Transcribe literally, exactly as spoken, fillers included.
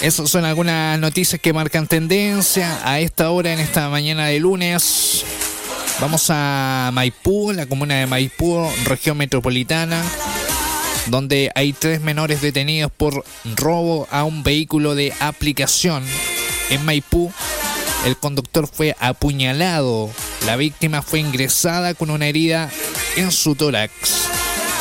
Esas son algunas noticias que marcan tendencia a esta hora, en esta mañana de lunes. Vamos a Maipú, la comuna de Maipú, región metropolitana, donde hay tres menores detenidos por robo a un vehículo de aplicación. En Maipú, el conductor fue apuñalado. La víctima fue ingresada con una herida en su tórax.